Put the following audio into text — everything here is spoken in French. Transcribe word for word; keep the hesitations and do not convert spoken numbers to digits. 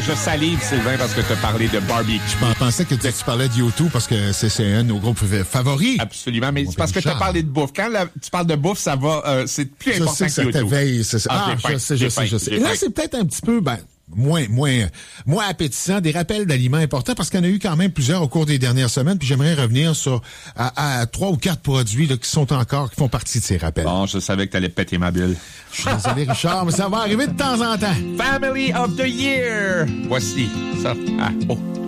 je salive, Sylvain, parce que tu as parlé de barbecue. Je pensais que tu, tu parlais de U deux parce que c'est, c'est un de nos groupes favoris. Absolument, mais Mon c'est parce que tu as Richard. parlé de bouffe. Quand la, tu parles de bouffe, ça va, euh, c'est plus Je important sais que ça que U deux. t'éveille. C'est ça. Ah, Ah, j'ai faim, je sais, je j'ai sais, faim, je sais. j'ai Et là, faim. c'est peut-être un petit peu, ben, moins, moins, moins appétissant, des rappels d'aliments importants parce qu'il y en a eu quand même plusieurs au cours des dernières semaines. Puis j'aimerais revenir sur à, à trois ou quatre produits là, qui sont encore, qui font partie de ces rappels. Bon, je savais que t'allais péter ma bille. Je suis désolé, Richard, mais ça va arriver de temps en temps. Family of the Year! Voici ça. Ah, oh.